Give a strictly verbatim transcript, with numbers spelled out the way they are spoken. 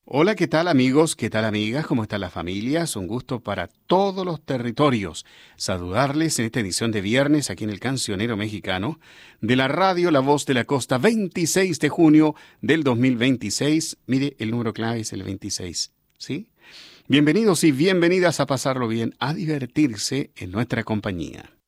Hola, ¿qué tal amigos? ¿Qué tal amigas? ¿Cómo están las familias? Un gusto para todos los territorios. Saludarles en esta edición de viernes aquí en el Cancionero Mexicano de la radio La Voz de la Costa, veintiséis de junio del dos mil veintiséis. Mire, el número clave es el veintiséis, ¿sí? Bienvenidos y bienvenidas a pasarlo bien, a divertirse en nuestra compañía.